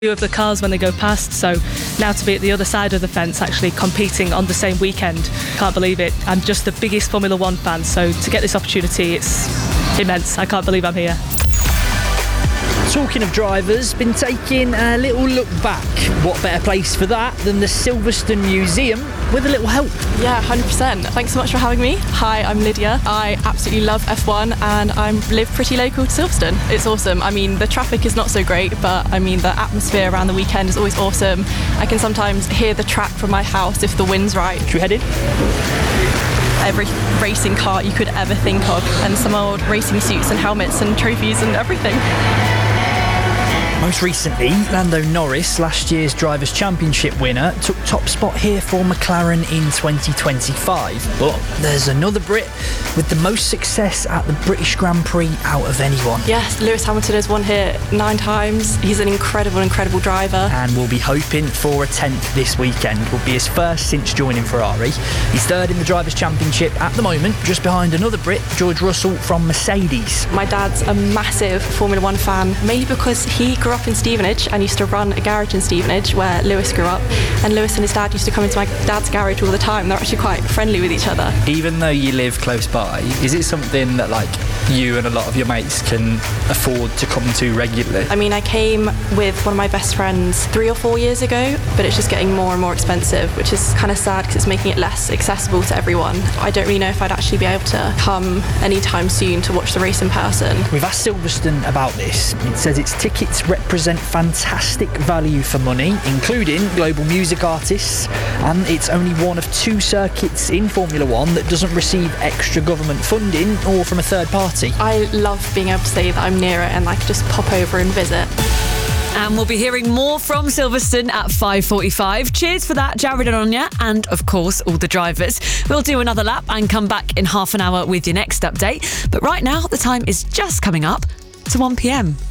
of the cars when they go past, so now to be at the other side of the fence actually competing on the same weekend, can't believe it. I'm just the biggest Formula One fan, so to get this opportunity, it's immense. I can't believe I'm here. Talking of drivers, been taking a little look back. What better place for that than the Silverstone Museum with a little help? Yeah, 100%. Thanks so much for having me. Hi, I'm Lydia. I absolutely love F1 and I live pretty local to Silverstone. It's awesome. I mean, the traffic is not so great, but I mean, the atmosphere around the weekend is always awesome. I can sometimes hear the track from my house if the wind's right. Should we head in? Every racing car you could ever think of, and some old racing suits and helmets and trophies and everything. Most recently, Lando Norris, last year's Drivers' Championship winner, took top spot here for McLaren in 2025. But there's another Brit with the most success at the British Grand Prix out of anyone. Yes, Lewis Hamilton has won here 9 times. He's an incredible driver. And we'll be hoping for a 10th this weekend. Will be his first since joining Ferrari. He's third in the Drivers' Championship at the moment, just behind another Brit, George Russell from Mercedes. My dad's a massive Formula One fan, mainly because he grew up in Stevenage and used to run a garage in Stevenage where Lewis grew up, and Lewis and his dad used to come into my dad's garage all the time. They're actually quite friendly with each other. Even though you live close by, is it something that like you and a lot of your mates can afford to come to regularly? I mean, I came with one of my best friends 3 or 4 years ago, but it's just getting more and more expensive, which is kind of sad because it's making it less accessible to everyone. I don't really know if I'd actually be able to come anytime soon to watch the race in person. We've asked Silverstone about this. It says its tickets represent fantastic value for money, including global music artists, and it's only one of 2 circuits in Formula One that doesn't receive extra government funding or from a third party. I love being able to say that I'm near it and I can just pop over and visit. And we'll be hearing more from Silverstone at 5:45. Cheers for that, Jared and Anya, and of course all the drivers. We'll do another lap and come back in half an hour with your next update. But right now, the time is just coming up to 1 p.m.